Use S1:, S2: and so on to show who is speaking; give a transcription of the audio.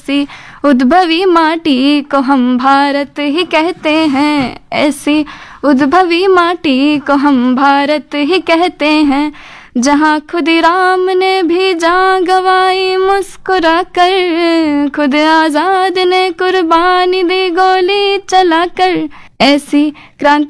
S1: ऐसी उद्भवी माटी को हम भारत ही कहते हैं, ऐसी उद्भवी माटी को हम भारत ही कहते हैं, जहाँ खुद राम ने भी जान गवाई मुस्कुरा कर, खुद आजाद ने कुर्बानी दी गोली चला कर। ऐसी क्रांति